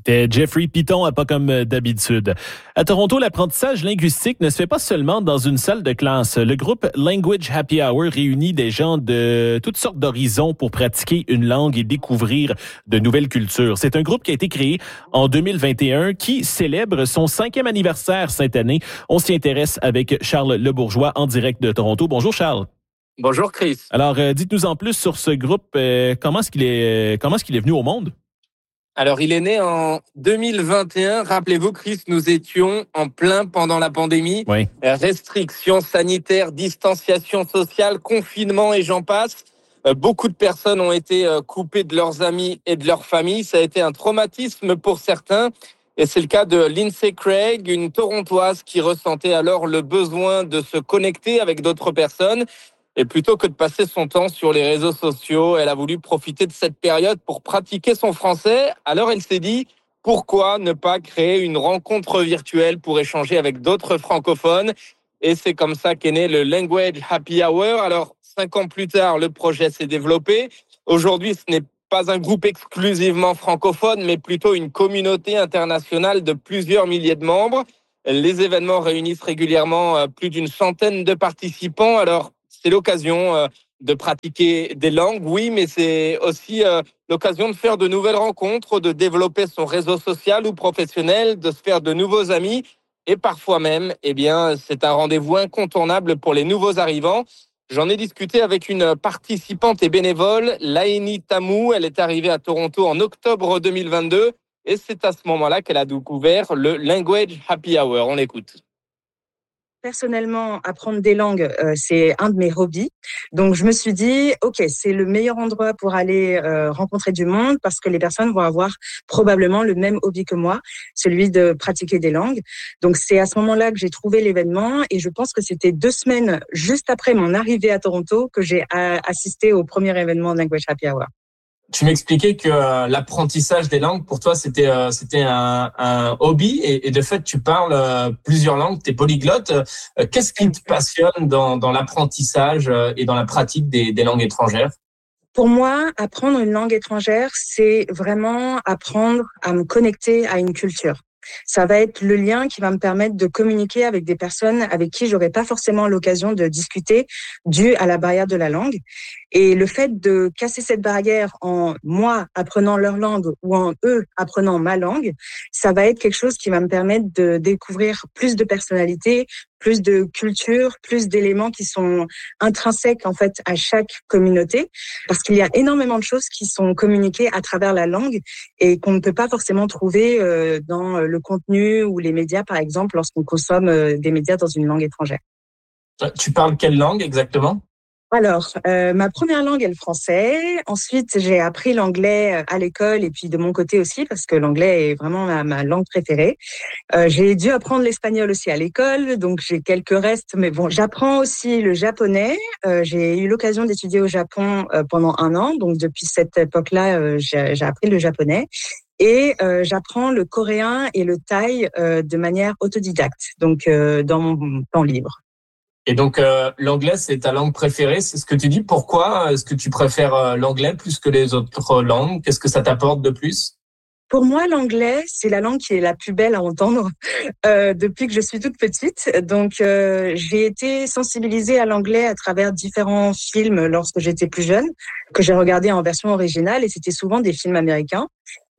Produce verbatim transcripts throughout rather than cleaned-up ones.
C'était Jeffrey Piton, à pas comme d'habitude. À Toronto, l'apprentissage linguistique ne se fait pas seulement dans une salle de classe. Le groupe Language Happy Hour réunit des gens de toutes sortes d'horizons pour pratiquer une langue et découvrir de nouvelles cultures. C'est un groupe qui a été créé en deux mille vingt et un qui célèbre son cinquième anniversaire cette année. On s'y intéresse avec Charles Lebourgeois en direct de Toronto. Bonjour Charles. Bonjour Chris. Alors, euh, dites-nous en plus sur ce groupe. Euh, comment est-ce qu'il est, comment est-ce qu'il est venu au monde? Alors, il est né en deux mille vingt et un. Rappelez-vous, Chris, nous étions en plein pendant la pandémie. Oui. Restrictions sanitaires, distanciation sociale, confinement et j'en passe. Beaucoup de personnes ont été coupées de leurs amis et de leur famille. Ça a été un traumatisme pour certains. Et c'est le cas de Lindsay Craig, une Torontoise qui ressentait alors le besoin de se connecter avec d'autres personnes. Et plutôt que de passer son temps sur les réseaux sociaux, elle a voulu profiter de cette période pour pratiquer son français. Alors elle s'est dit, pourquoi ne pas créer une rencontre virtuelle pour échanger avec d'autres francophones? Et c'est comme ça qu'est né le Language Happy Hour. Alors, cinq ans plus tard, le projet s'est développé. Aujourd'hui, ce n'est pas un groupe exclusivement francophone, mais plutôt une communauté internationale de plusieurs milliers de membres. Les événements réunissent régulièrement plus d'une centaine de participants. Alors, c'est l'occasion de pratiquer des langues, oui, mais c'est aussi l'occasion de faire de nouvelles rencontres, de développer son réseau social ou professionnel, de se faire de nouveaux amis. Et parfois même, eh bien, c'est un rendez-vous incontournable pour les nouveaux arrivants. J'en ai discuté avec une participante et bénévole, Laini Tamou. Elle est arrivée à Toronto en octobre deux mille vingt-deux. Et c'est à ce moment-là qu'elle a découvert le Language Happy Hour. On l'écoute. Personnellement, apprendre des langues, euh, c'est un de mes hobbies. Donc, je me suis dit, OK, c'est le meilleur endroit pour aller euh, rencontrer du monde parce que les personnes vont avoir probablement le même hobby que moi, celui de pratiquer des langues. Donc, c'est à ce moment-là que j'ai trouvé l'événement et je pense que c'était deux semaines juste après mon arrivée à Toronto que j'ai a- assisté au premier événement Language Happy Hour. Tu m'expliquais que euh, l'apprentissage des langues, pour toi, c'était euh, c'était un, un hobby et, et de fait, tu parles euh, plusieurs langues, tu es polyglotte. Euh, qu'est-ce qui te passionne dans, dans l'apprentissage euh, et dans la pratique des, des langues étrangères? Pour moi, apprendre une langue étrangère, c'est vraiment apprendre à me connecter à une culture. Ça va être le lien qui va me permettre de communiquer avec des personnes avec qui j'aurais pas forcément l'occasion de discuter dû à la barrière de la langue. Et le fait de casser cette barrière en moi apprenant leur langue ou en eux apprenant ma langue, ça va être quelque chose qui va me permettre de découvrir plus de personnalités, plus de culture, plus d'éléments qui sont intrinsèques en fait à chaque communauté, parce qu'il y a énormément de choses qui sont communiquées à travers la langue et qu'on ne peut pas forcément trouver euh, dans le contenu ou les médias, par exemple, lorsqu'on consomme euh, des médias dans une langue étrangère. Tu parles quelle langue exactement? Alors, euh, ma première langue est le français. Ensuite, j'ai appris l'anglais à l'école et puis de mon côté aussi parce que l'anglais est vraiment ma, ma langue préférée. Euh, j'ai dû apprendre l'espagnol aussi à l'école, donc j'ai quelques restes. Mais bon, j'apprends aussi le japonais. Euh, j'ai eu l'occasion d'étudier au Japon euh, pendant un an, donc depuis cette époque-là, euh, j'ai, j'ai appris le japonais. Et euh, j'apprends le coréen et le thaï euh, de manière autodidacte, donc euh, dans mon temps libre. Et donc, euh, l'anglais, c'est ta langue préférée, c'est ce que tu dis. Pourquoi est-ce que tu préfères euh, l'anglais plus que les autres langues? Qu'est-ce que ça t'apporte de plus? Pour moi, l'anglais, c'est la langue qui est la plus belle à entendre euh, depuis que je suis toute petite. Donc, euh, j'ai été sensibilisée à l'anglais à travers différents films lorsque j'étais plus jeune, que j'ai regardé en version originale, et c'était souvent des films américains.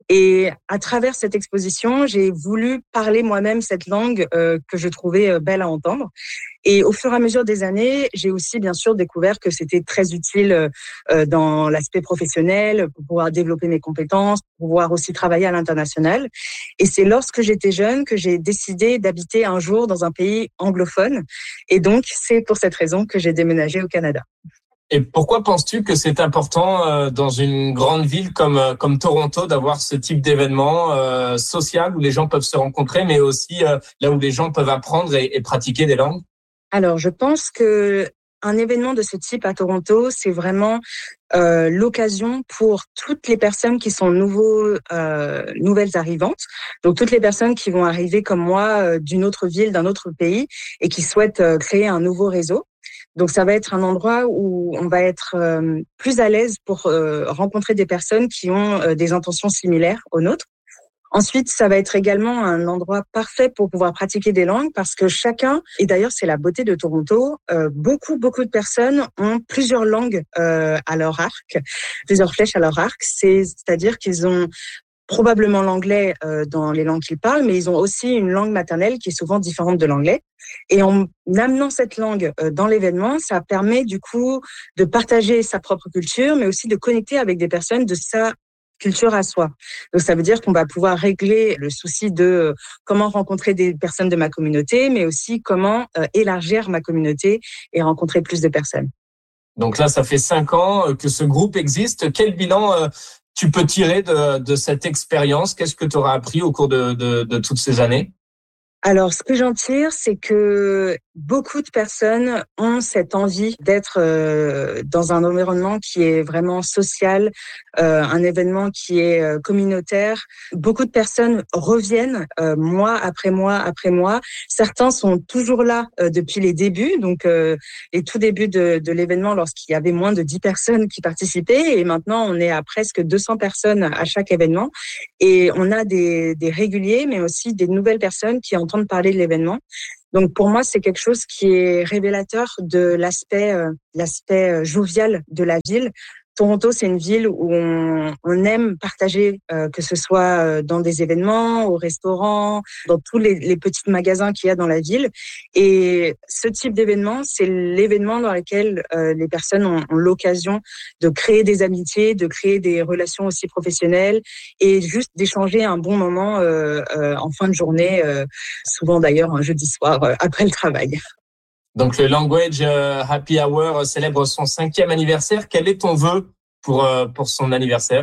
Et à travers cette exposition, j'ai voulu parler moi-même cette langue euh, que je trouvais euh, belle à entendre. Et au fur et à mesure des années, j'ai aussi bien sûr découvert que c'était très utile euh, dans l'aspect professionnel, pour pouvoir développer mes compétences, pour pouvoir aussi travailler à l'international. Et c'est lorsque j'étais jeune que j'ai décidé d'habiter un jour dans un pays anglophone. Et donc, c'est pour cette raison que j'ai déménagé au Canada. Et pourquoi penses-tu que c'est important euh, dans une grande ville comme euh, comme Toronto d'avoir ce type d'événement euh, social où les gens peuvent se rencontrer, mais aussi euh, là où les gens peuvent apprendre et, et pratiquer des langues? Alors, je pense que un événement de ce type à Toronto, c'est vraiment euh, l'occasion pour toutes les personnes qui sont nouveaux, euh, nouvelles arrivantes. Donc, toutes les personnes qui vont arriver comme moi euh, d'une autre ville, d'un autre pays et qui souhaitent euh, créer un nouveau réseau. Donc, ça va être un endroit où on va être euh, plus à l'aise pour euh, rencontrer des personnes qui ont euh, des intentions similaires aux nôtres. Ensuite, ça va être également un endroit parfait pour pouvoir pratiquer des langues parce que chacun, et d'ailleurs c'est la beauté de Toronto, euh, beaucoup, beaucoup de personnes ont plusieurs langues euh, à leur arc, plusieurs flèches à leur arc. C'est, c'est-à-dire qu'ils ont probablement l'anglais euh, dans les langues qu'ils parlent, mais ils ont aussi une langue maternelle qui est souvent différente de l'anglais. Et en amenant cette langue euh, dans l'événement, ça permet du coup de partager sa propre culture, mais aussi de connecter avec des personnes de sa culture à soi. Donc ça veut dire qu'on va pouvoir régler le souci de comment rencontrer des personnes de ma communauté, mais aussi comment euh, élargir ma communauté et rencontrer plus de personnes. Donc là, ça fait cinq ans que ce groupe existe. Quel bilan euh, tu peux tirer de, de cette expérience? Qu'est-ce que tu auras appris au cours de, de, de toutes ces années? Alors, ce que j'en tire, c'est que beaucoup de personnes ont cette envie d'être euh, dans un environnement qui est vraiment social, euh, un événement qui est euh, communautaire. Beaucoup de personnes reviennent euh, mois après mois après mois. Certains sont toujours là euh, depuis les débuts, donc euh, les tout débuts de, de l'événement lorsqu'il y avait moins de dix personnes qui participaient. Et maintenant, on est à presque deux cents personnes à chaque événement. Et on a des, des réguliers, mais aussi des nouvelles personnes qui entendent parler de l'événement. Donc pour moi, c'est quelque chose qui est révélateur de l'aspect euh, l'aspect jovial de la ville. Toronto, c'est une ville où on, on aime partager, euh, que ce soit dans des événements, au restaurant, dans tous les, les petits magasins qu'il y a dans la ville. Et ce type d'événement, c'est l'événement dans lequel euh, les personnes ont, ont l'occasion de créer des amitiés, de créer des relations aussi professionnelles et juste d'échanger un bon moment euh, euh, en fin de journée, euh, souvent d'ailleurs un jeudi soir euh, après le travail. Donc, le Language Happy Hour célèbre son cinquième anniversaire. Quel est ton vœu pour, pour son anniversaire?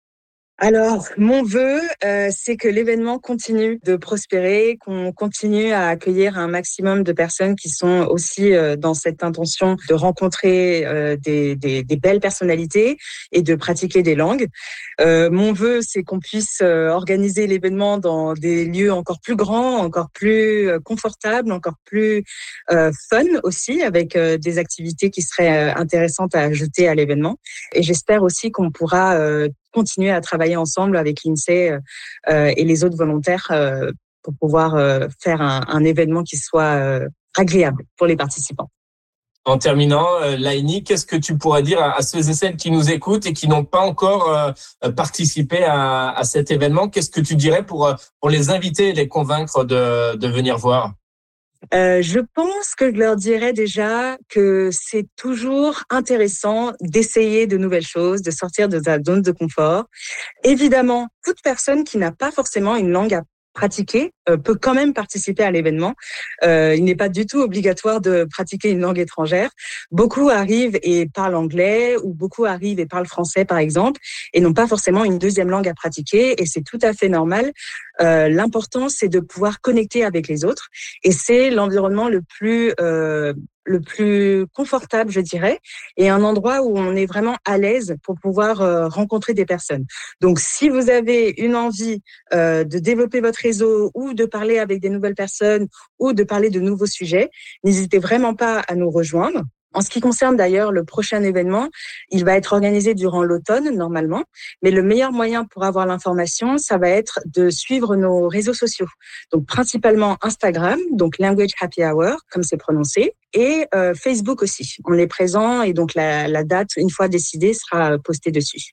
Alors, mon vœu, euh, c'est que l'événement continue de prospérer, qu'on continue à accueillir un maximum de personnes qui sont aussi euh, dans cette intention de rencontrer euh, des, des, des belles personnalités et de pratiquer des langues. Euh, mon vœu, c'est qu'on puisse euh, organiser l'événement dans des lieux encore plus grands, encore plus euh, confortables, encore plus euh, fun aussi, avec euh, des activités qui seraient euh, intéressantes à ajouter à l'événement. Et j'espère aussi qu'on pourra euh, continuer à travailler ensemble avec l'INSEE euh, et les autres volontaires euh, pour pouvoir euh, faire un, un événement qui soit euh, agréable pour les participants. En terminant, euh, Laini, qu'est-ce que tu pourrais dire à, à ceux et celles qui nous écoutent et qui n'ont pas encore euh, participé à, à cet événement? Qu'est-ce que tu dirais pour, pour les inviter et les convaincre de, de venir voir? Euh, je pense que je leur dirais déjà que c'est toujours intéressant d'essayer de nouvelles choses, de sortir de sa zone de confort. Évidemment, toute personne qui n'a pas forcément une langue à pratiquer euh, peut quand même participer à l'événement. Euh, il n'est pas du tout obligatoire de pratiquer une langue étrangère. Beaucoup arrivent et parlent anglais ou beaucoup arrivent et parlent français, par exemple, et n'ont pas forcément une deuxième langue à pratiquer, et c'est tout à fait normal. Euh, l'important, c'est de pouvoir connecter avec les autres, et c'est l'environnement le plus euh, le plus confortable, je dirais, et un endroit où on est vraiment à l'aise pour pouvoir euh, rencontrer des personnes. Donc, si vous avez une envie euh, de développer votre réseau ou de parler avec des nouvelles personnes ou de parler de nouveaux sujets, n'hésitez vraiment pas à nous rejoindre. En ce qui concerne d'ailleurs le prochain événement, il va être organisé durant l'automne normalement, mais le meilleur moyen pour avoir l'information, ça va être de suivre nos réseaux sociaux. Donc principalement Instagram, donc Language Happy Hour, comme c'est prononcé, et euh, Facebook aussi. On est présent et donc la, la date, une fois décidée, sera postée dessus.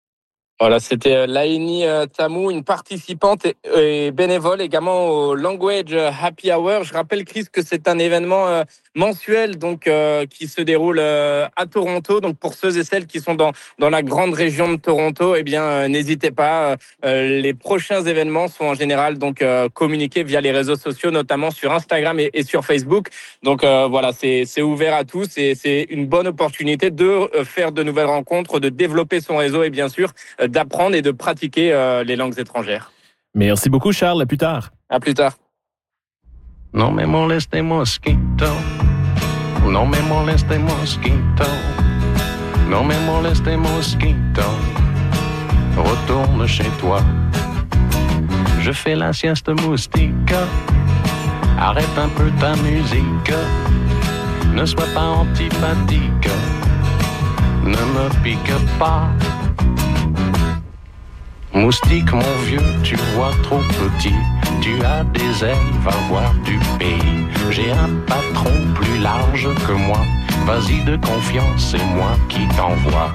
Voilà, c'était Laini Tamou, une participante et bénévole également au Language Happy Hour. Je rappelle, Chris, que c'est un événement mensuel donc euh, qui se déroule euh, à Toronto. Donc pour ceux et celles qui sont dans dans la grande région de Toronto, eh bien euh, n'hésitez pas. Euh, les prochains événements sont en général donc euh, communiqués via les réseaux sociaux, notamment sur Instagram et, et sur Facebook. Donc euh, voilà, c'est c'est ouvert à tous et c'est une bonne opportunité de faire de nouvelles rencontres, de développer son réseau et bien sûr d'apprendre et de pratiquer euh, les langues étrangères. Merci beaucoup, Charles. À plus tard. À plus tard. No me moleste mosquito, no me moleste mosquito, no me moleste mosquito, retourne chez toi. Je fais la sieste moustique, arrête un peu ta musique, ne sois pas antipathique, ne me pique pas. Moustique, mon vieux, tu vois trop petit. Tu as des ailes, va voir du pays. J'ai un patron plus large que moi. Vas-y de confiance, c'est moi qui t'envoie.